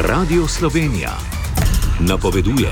Radio Slovenija napoveduje.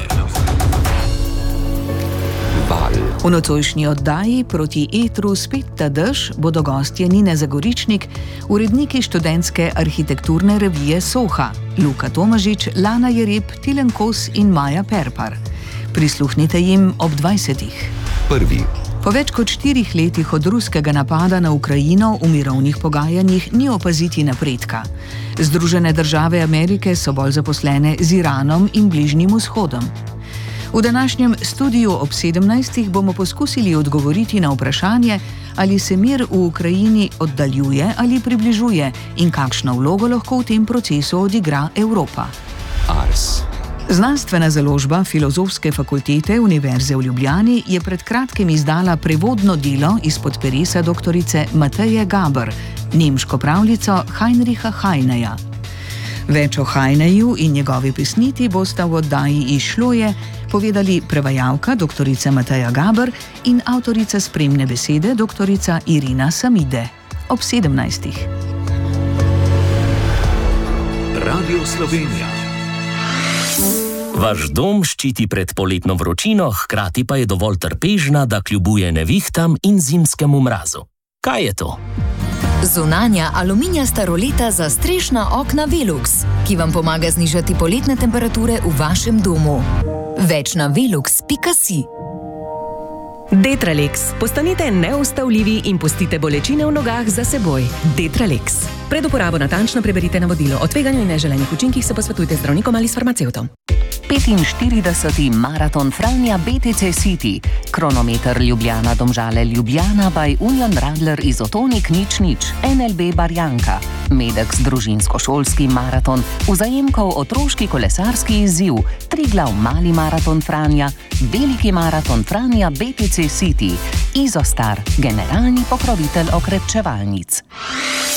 V nocojšnji oddaji Proti etru spet ta dež bodo gostje Nina Zagoričnik, uredniki študentske arhitekturne revije Soha, Luka Tomažič, Lana Jereb, Tilen Kos in Maja Perpar. Prisluhnite jim ob 20. Prvi. Po več kot 4 letih od ruskega napada na Ukrajino v mirovnih pogajanjih ni opaziti napredka. Združene države Amerike so bolj zaposlene z Iranom in Bližnjim vzhodom. V današnjem studiu ob 17. bomo poskusili odgovoriti na vprašanje, ali se mir v Ukrajini oddaljuje ali približuje in kakšno vlogo lahko v tem procesu odigra Evropa. Ars. Znanstvena založba Filozofske fakultete Univerze v Ljubljani je pred kratkim izdala prevodno delo izpod peresa doktorice Mateje Gaber, nemško pravljico Heinricha Heineja. Več o Heineju in njegovi pesniti bosta v oddaji Izšloje povedali prevajalka doktorica Mateja Gaber in avtorica spremne besede doktorica Irina Samide. Ob 17. Radio Slovenija. Vaš dom ščiti pred poletno vročino, hkrati pa je dovolj trpežna, da kljubuje nevihtam in zimskemu mrazu. Kaj je to? Zunanja aluminijasta roleta za strešna okna Velux, ki vam pomaga znižati poletne temperature v vašem domu. Več na velux.si. Detralex. Postanite neustavljivi in pustite bolečine v nogah za seboj. Detralex. Pred uporabo natančno preberite navodilo. O tveganju in neželenih učinkih se posvetujte z zdravnikom ali s farmacevtom. 45. maraton Franja BTC City, kronometer Ljubljana Domžale Ljubljana by Union Radler Izotonik 00, NLB Barjanka, Medex družinsko-šolski maraton, Vzajemkov otroški kolesarski izziv, Triglav mali maraton Franja, veliki maraton Franja BTC City, Izostar, generalni pokrovitelj okrepčevalnic.